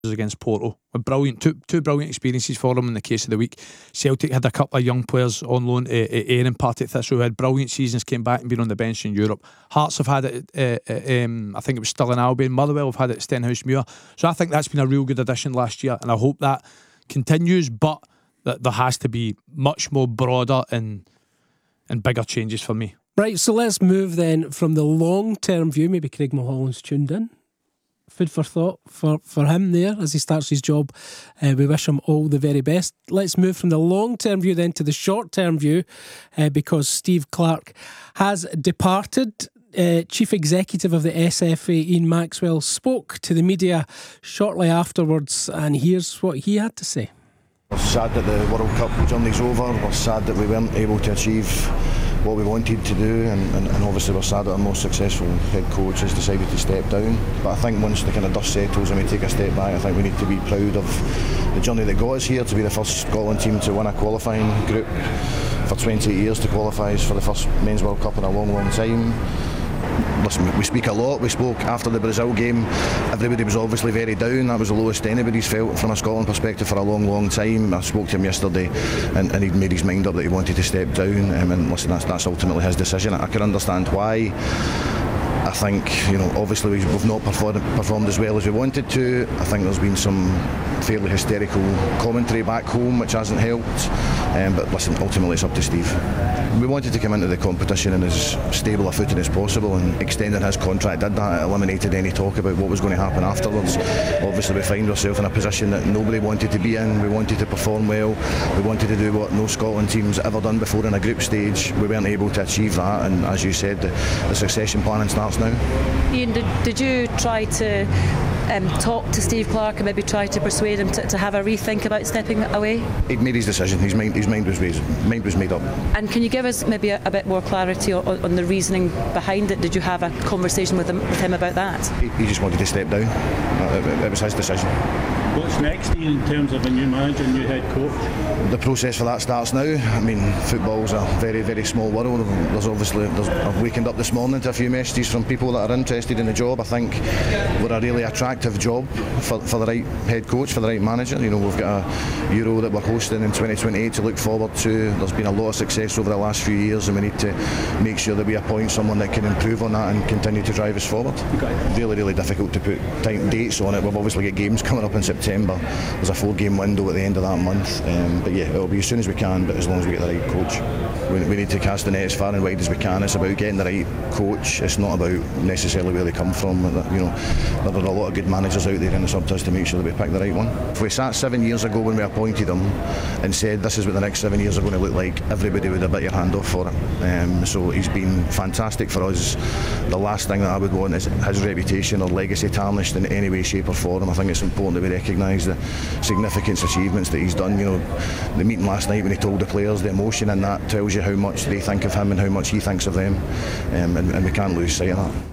against Porto. A brilliant, two brilliant experiences for them in the case of the week. Celtic had a couple of young players on loan. Aaron Partick Thistle, who had brilliant seasons, came back and been on the bench in Europe. Hearts have had it, I think it was still in Albion. Motherwell have had it at Stenhousemuir. So I think that's been a real good addition last year, and I hope that continues, but that there has to be much more broader and bigger changes for me. Right, so let's move then from the long-term view. Maybe Craig Mulholland's tuned in. Food for thought for him there as he starts his job. We wish him all the very best. Let's move from the long-term view then to the short-term view, because Steve Clarke has departed. Chief Executive of the SFA, Ian Maxwell, spoke to the media shortly afterwards, and here's what he had to say. We're sad that the World Cup journey's over. We're sad that we weren't able to achieve what we wanted to do, and obviously we're sad that our most successful head coach has decided to step down. But I think once the kind of dust settles and we take a step back, I think we need to be proud of the journey that got us here, to be the first Scotland team to win a qualifying group, for 28 years to qualify for the first Men's World Cup in a long, long time. Listen, we speak a lot. We spoke after the Brazil game. Everybody was obviously very down. That was the lowest anybody's felt from a Scotland perspective for a long, long time. I spoke to him yesterday, and he'd made his mind up that he wanted to step down. And listen, that's ultimately his decision. I can understand why. I think, obviously we've not performed as well as we wanted to. I think there's been some fairly hysterical commentary back home which hasn't helped. But listen, ultimately it's up to Steve. We wanted to come into the competition in as stable a footing as possible, and extending his contract did that. It eliminated any talk about what was going to happen afterwards. Obviously we find ourselves in a position that nobody wanted to be in. We wanted to perform well. We wanted to do what no Scotland team's ever done before in a group stage. We weren't able to achieve that, and as you said, the succession planning starts now. Ian, did you try to talk to Steve Clarke and maybe try to persuade him to have a rethink about stepping away? He'd made his decision. His mind was made up. And can you give us maybe a bit more clarity on the reasoning behind it? Did you have a conversation with him about that? He just wanted to step down. It was his decision. What's next, Ian, in terms of a new manager, new head coach? The process for that starts now. I mean, football's a very, very small world. I've wakened up this morning to a few messages from people that are interested in the job. I think we're a really attractive job for the right head coach, for the right manager. We've got a Euro that we're hosting in 2028 to look forward to. There's been a lot of success over the last few years, and we need to make sure that we appoint someone that can improve on that and continue to drive us forward. Really, really difficult to put dates on it. We've obviously got games coming up in September. There's a 4-game window at the end of that month, but yeah, it'll be as soon as we can, but as long as we get the right coach. We need to cast the net as far and wide as we can. It's about getting the right coach. It's not about necessarily where they come from. There are a lot of good managers out there, and it's up to us to make sure that we pick the right one. If we sat 7 years ago when we appointed him and said this is what the next 7 years are going to look like, everybody would have bit your hand off for it. So he's been fantastic for us. The last thing that I would want is his reputation or legacy tarnished in any way, shape or form. I think it's important that we recognise the significant achievements that he's done. The meeting last night when he told the players, the emotion in that tells you how much they think of him and how much he thinks of them, and we can't lose sight of that.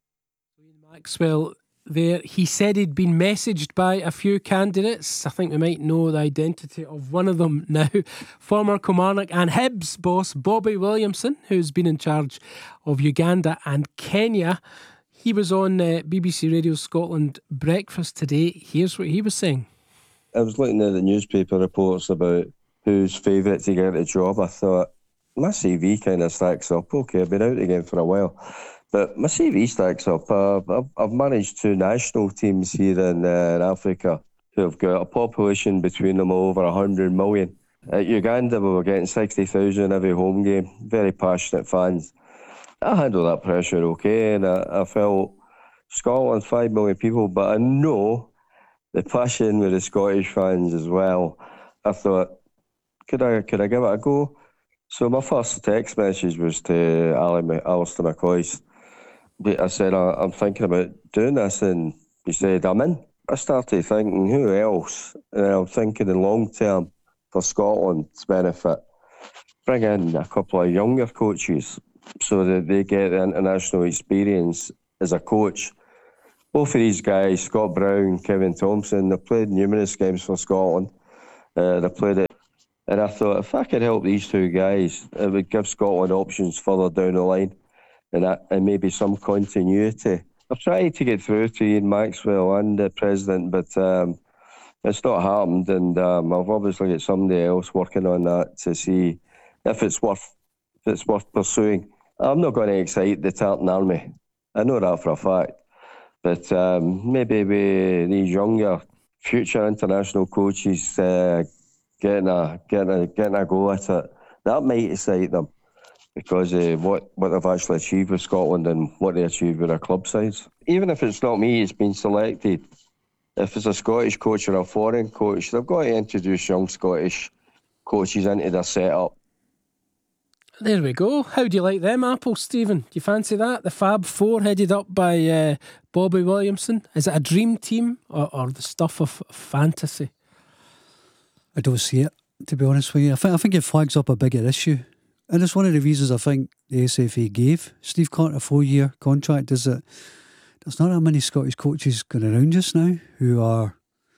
Maxwell there, he said he'd been messaged by a few candidates. I think we might know the identity of one of them now. Former Kilmarnock and Hibs boss Bobby Williamson, who's been in charge of Uganda and Kenya. He was on BBC Radio Scotland Breakfast today. Here's what he was saying. I was looking at the newspaper reports about who's favourite to get a job. I thought, my CV kind of stacks up. Okay, I've been out again for a while, but my CV stacks up. I've managed 2 national teams here in Africa who have got a population between them of over 100 million. At Uganda, we were getting 60,000 every home game. Very passionate fans. I handled that pressure okay, and I felt Scotland, 5 million people, but I know the passion with the Scottish fans as well. I thought, could I give it a go? So my first text message was to Alistair McCoist. I said, I'm thinking about doing this, and he said, I'm in. I started thinking, who else? And I'm thinking in long term for Scotland's benefit, bring in a couple of younger coaches so that they get the international experience as a coach. Both of these guys, Scott Brown, Kevin Thompson, they've played numerous games for Scotland. They played it. And I thought, if I could help these 2 guys, it would give Scotland options further down the line, and maybe some continuity I've tried to get through to Ian Maxwell and the president, but it's not happened, and I've obviously got somebody else working on that to see if it's worth pursuing. I'm not going to excite the Tartan Army. I know that for a fact. But maybe with these younger future international coaches getting a go at it, that might excite them, because of what they've actually achieved with Scotland and what they achieved with their club sides. Even if it's not me, it's been selected. If it's a Scottish coach or a foreign coach, they've got to introduce young Scottish coaches into their setup. There we go. How do you like them apples, Stephen? Do you fancy that? The Fab Four headed up by Bobby Williamson. Is it a dream team or the stuff of fantasy? I don't see it, to be honest with you. I think it flags up a bigger issue. And it's one of the reasons I think the SFA gave Steve Clarke a 4-year contract, is that there's not that many Scottish coaches going around just now who are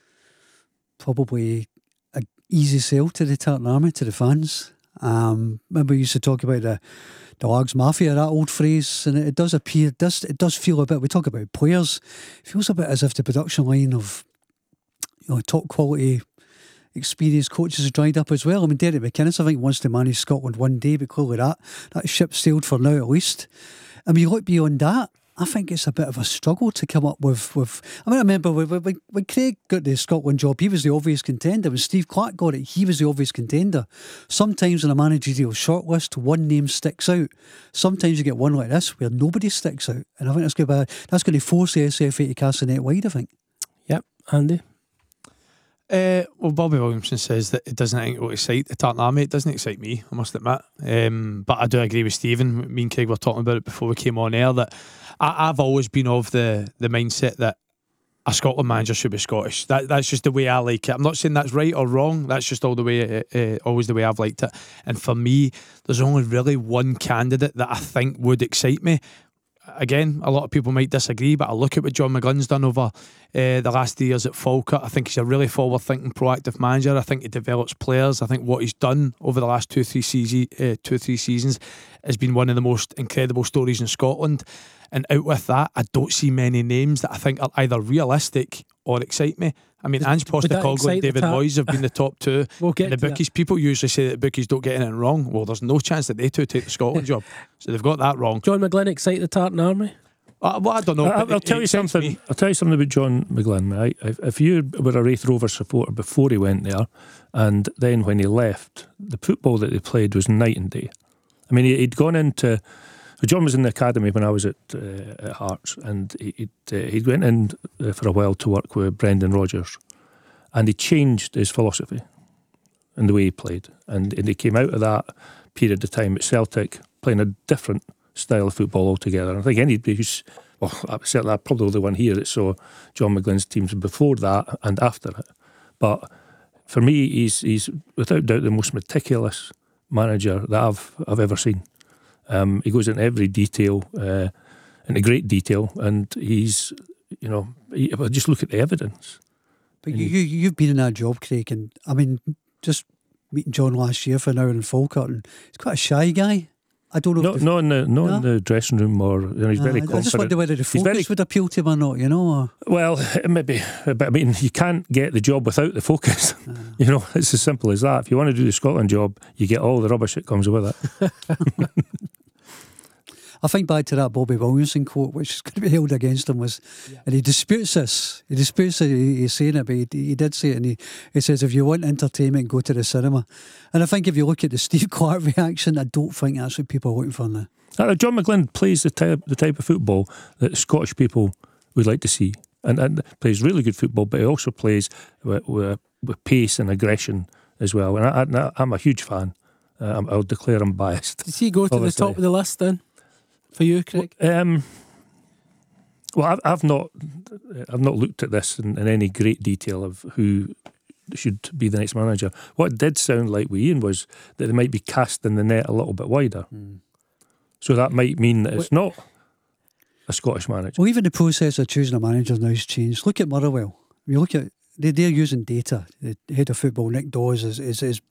probably an easy sell to the Tartan Army, to the fans. Remember we used to talk about the Lags Mafia, that old phrase, and it does appear, it does feel a bit, we talk about players, it feels a bit as if the production line of top quality experienced coaches has dried up as well. I mean, Derek McInnes, I think, wants to manage Scotland one day, but clearly that ship sailed for now at least. And when you look beyond that, I think it's a bit of a struggle to come up with. I mean, I remember when Craig got the Scotland job, he was the obvious contender. When Steve Clarke got it, he was the obvious contender. Sometimes in a managerial shortlist, one name sticks out. Sometimes you get one like this where nobody sticks out. And I think that's going to force the SFA to cast the net wide, I think. Yep. Andy? Well, Bobby Williamson says that it doesn't think it will excite the Tartan Army. It doesn't excite me, I must admit. But I do agree with Stephen. Me and Craig were talking about it before we came on air, that I've always been of the mindset that a Scotland manager should be Scottish. That's just the way I like it. I'm not saying that's right or wrong. That's just always the way I've liked it. And for me, there's only really one candidate that I think would excite me. Again, a lot of people might disagree, but I look at what John McGlynn's done over the last 3 years at Falkirk. I think he's a really forward-thinking, proactive manager. I think he develops players. I think what he's done over the last 2-3 seasons has been one of the most incredible stories in Scotland. And out with that, I don't see many names that I think are either realistic or excite me. I mean, Ange Postecoglou and David Moyes have been the top two. We'll get and the bookies, that. People usually say that the bookies don't get anything wrong. Well, there's no chance that they two take the Scotland job. So they've got that wrong. John McGlynn excite the Tartan Army? Well, I don't know. I'll tell you something. I'll tell you something about John McGlynn, right? If you were a Wraith Rovers supporter before he went there, and then when he left, the football that they played was night and day. I mean, he'd gone into... John was in the academy when I was at Hearts, and he'd went in for a while to work with Brendan Rodgers, and he changed his philosophy and the way he played, and he came out of that period of time at Celtic playing a different style of football altogether. And I think anybody who's, well, certainly I'm probably the one here that saw John McGlynn's teams before that and after it. But for me, he's without doubt the most meticulous manager that I've ever seen. He goes into every detail, into great detail, and he's, just look at the evidence. But you've been in that job, Craig, and I mean, just meeting John last year for an hour in Falkirk, and he's quite a shy guy. I don't know. Not in the dressing room, or he's very confident. I just wonder whether the focus would appeal to him or not. Or? Well, maybe, but I mean, you can't get the job without the focus. It's as simple as that. If you want to do the Scotland job, you get all the rubbish that comes with it. I think back to that Bobby Williamson quote, which is going to be held against him, and he disputes this. He disputes it. He's saying it, but he did say it, and he says, if you want entertainment, go to the cinema. And I think if you look at the Steve Clarke reaction, I don't think that's what people are looking for now. John McGlynn plays the type of football that Scottish people would like to see, and plays really good football, but he also plays with pace and aggression as well. And I'm a huge fan. I'll declare I'm biased. Does he go to the top of the list then? For you, Craig? Well, I've not looked at this in any great detail of who should be the next manager. What it did sound like with Ian was that they might be casting the net a little bit wider. So that might mean that it's not a Scottish manager. Well, even the process of choosing a manager now has changed. Look at Motherwell. You look at they're using data. The head of football, Nick Dawes, is